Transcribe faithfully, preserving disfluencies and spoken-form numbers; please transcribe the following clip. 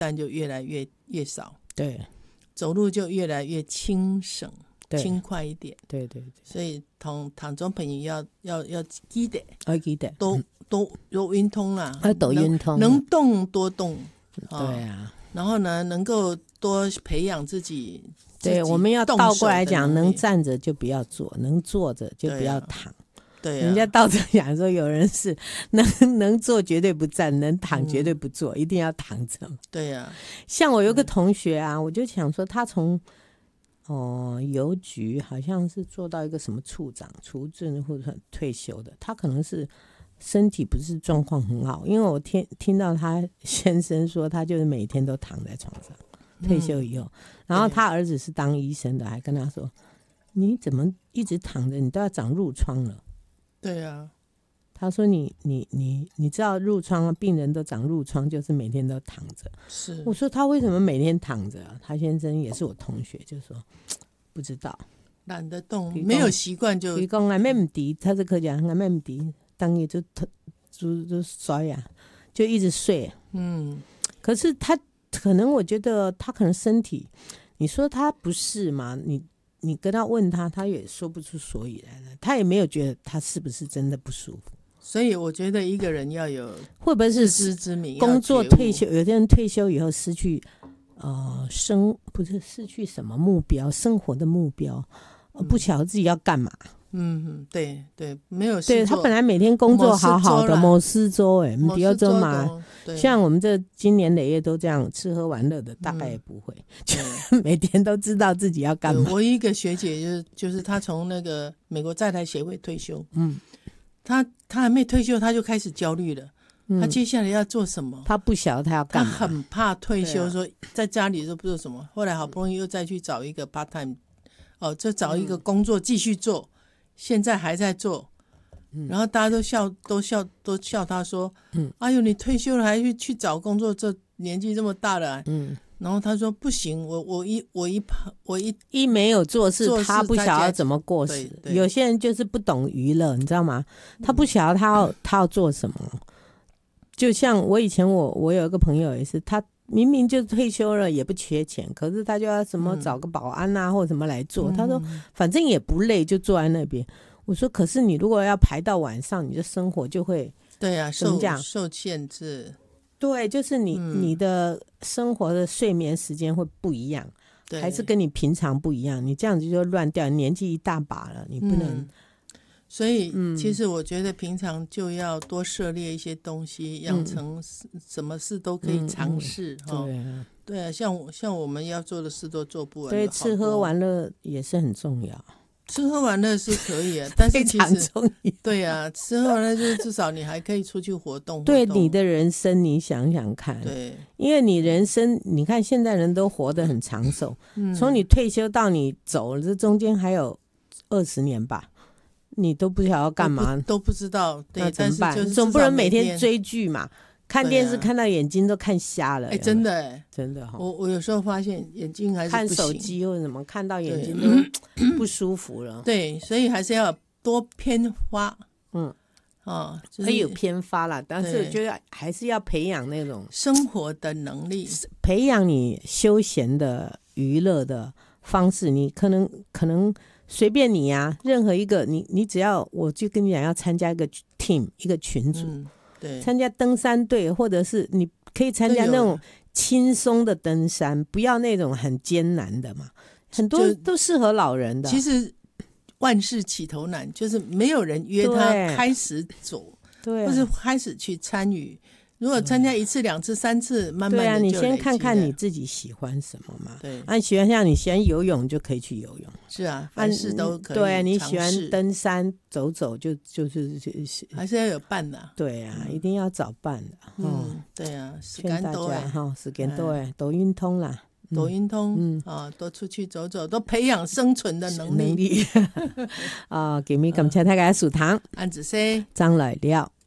担就越来越越少， 对， 走路就越来越轻省轻快一点， 对对对， 所以同唐中朋友要要要记得， 要记得都都有运通啦， 要多运通， 能能动多动， 对啊， 然后呢，能够多培养自己。 对，我们要倒过来讲，能站着就不要坐，能坐着就不要躺。 对、啊， 人家倒着讲说，有人是能能坐绝对不站，能躺绝对不坐，嗯、一定要躺着。 对呀、啊， 像我有个同学啊，我就想说，他从哦邮局好像是做到一个什么处长、处长或者退休的，他可能是身体不是状况很好，因为我听听到他先生说，他就是每天都躺在床上。退休以后、嗯，然后他儿子是当医生的，还跟他说：“你怎么一直躺着？你都要长褥疮了。” 对啊， 他说你：“你你你你知道褥疮，病人都长褥疮，就是每天都躺着。” 是， 我说他为什么每天躺着？他先生也是我同学，就说不知道， 懒得动，没有习惯就。 他说：“没问题，他是客家，没问题，当夜就就就刷牙，就一直睡。”嗯，可是他。可能我觉得他可能身体，你说他不是嘛？你你跟他问他，他也说不出所以来了，他也没有觉得他是不是真的不舒服。 所以我觉得一个人要有会不会是自知之明， 工作退休，有些人退休以后失去呃生不是失去什么目标，生活的目标，呃、不晓得自己要干嘛。 嗯，对对，没有事对他本来每天工作好好的，某四周哎，某四周嘛，像我们这今年累月都这样吃喝玩乐的，大概也不会，嗯、每天都知道自己要干嘛。 我一个学姐就是就是她从那个美国在台协会退休，嗯，她她还没退休，她就开始焦虑了。她接下来要做什么？ 她不晓得她要干嘛， 她很怕退休，说在家里都不做什么。后来好不容易又再去找一个 part time， 哦，就找一个工作继续做。现在还在做，然后大家都笑，都笑，都笑他说：“嗯，哎呦，你退休了还去去找工作，这年纪这么大了、啊。”嗯，然后他说：“不行，我我一我一我一一没有做事，他不晓得怎么过时。有些人就是不懂娱乐，你知道吗？他不晓得他要、嗯、他要做什么。就像我以前我我有一个朋友也是，他明明就退休了，也不缺钱，可是他就要什么找个保安啊、嗯、或者什么来做。他说反正也不累，就坐在那边。我说可是你如果要排到晚上，你的生活就会对啊受受限制。 对，就是你、嗯、你的生活的睡眠时间会不一样，还是跟你平常不一样。你这样子就乱掉，年纪一大把了，你不能。嗯， 所以其实我觉得平常就要多涉猎一些东西，养成什么事都可以尝试、嗯嗯、对啊，对啊，像像我们要做的事都做不完， 对，吃喝玩乐也是很重要。 吃喝玩乐是可以啊，但是其实非常重要。 对啊，吃喝玩乐就是至少你还可以出去活动活动。 对你的人生，你想想看， 对， 因为你人生，你看现在人都活得很长寿，从、嗯、你退休到你走了，这中间还有二十年吧。你都不晓得要干嘛， 都 不, 都不知道，对， 那怎么办？ 但是就是总不能每天追剧嘛，看电视、啊、看到眼睛都看瞎了。 哎、欸，真的哎、欸， 真的哈、 哦。我我有时候发现眼睛还是不行， 看手机或者什么，看到眼睛都不舒服了。 对，所以还是要多偏发，嗯，哦， 就是、可以有偏发啦，但是我觉得还是要培养那种生活的能力， 培养你休闲的娱乐的方式。你可能可能。随便你呀、啊，任何一个你，你只要我就跟你讲，要参加一个 team 一个群组，嗯、对，参加登山队，或者是你可以参加那种轻松的登山，不要那种很艰难的嘛，很多都适合老人的。 其实万事起头难，就是没有人约他开始走，对，或是开始去参与。如果参加一次、两次、三次，慢慢的就累积了。对啊， 你先看看你自己喜欢什么嘛。对，啊，你喜欢像你喜欢游泳就可以去游泳。 是啊，凡事都可以。 对啊，你喜欢登山走走就就是还是要有伴的、啊。 对啊、嗯，一定要找伴的。 嗯，嗯对啊， 劝大家哈，时间多哎，多运通啦， 多运通，嗯啊，多出去走走，多培养生存的能力。 能力啊，今日感谢大家收聽， 安子 C 張來了。